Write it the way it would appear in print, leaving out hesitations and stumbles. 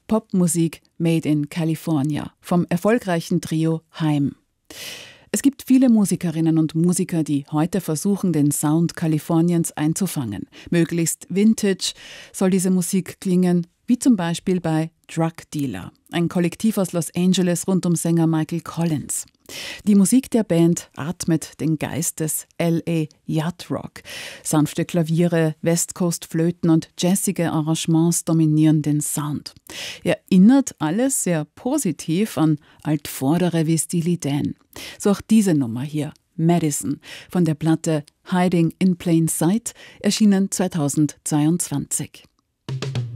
Popmusik made in California vom erfolgreichen Trio Haim. Es gibt viele Musikerinnen und Musiker, die heute versuchen, den Sound Kaliforniens einzufangen. Möglichst vintage soll diese Musik klingen, wie zum Beispiel bei Drug Dealer, ein Kollektiv aus Los Angeles rund um Sänger Michael Collins. Die Musik der Band atmet den Geist des LA Yacht Rock. Sanfte Klaviere, West Coast Flöten und jazzige Arrangements dominieren den Sound. Erinnert alles sehr positiv an Altvordere wie Steely Dan. So auch diese Nummer hier, Madison, von der Platte Hiding in Plain Sight, erschienen 2022.